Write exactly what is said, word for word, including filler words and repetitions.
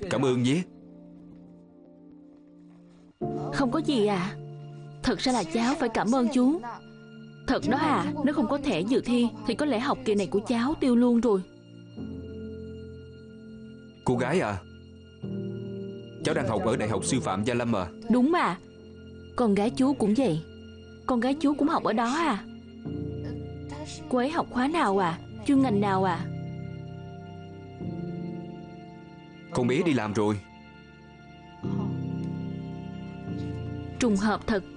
Cảm ơn nhé. Không có gì à. Thật ra là cháu phải cảm ơn chú. Thật đó à, nếu không có thẻ dự thi thì có lẽ học kỳ này của cháu tiêu luôn rồi. Cô gái à, cháu đang học ở Đại học Sư phạm Gia Lâm à? Đúng mà. Con gái chú cũng vậy. Con gái chú cũng học ở đó à? Cô ấy học khóa nào à? Chuyên ngành nào à? Con bé đi làm rồi. Trùng hợp thật.